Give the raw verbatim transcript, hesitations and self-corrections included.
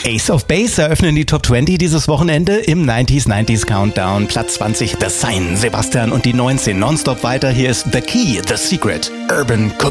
Ace of Base eröffnen die Top zwanzig dieses Wochenende im neunziger neunziger Countdown. Platz zwanzig The Sign, Sebastian und die neunzehn nonstop weiter. Hier ist The Key, The Secret, Urban Cookie.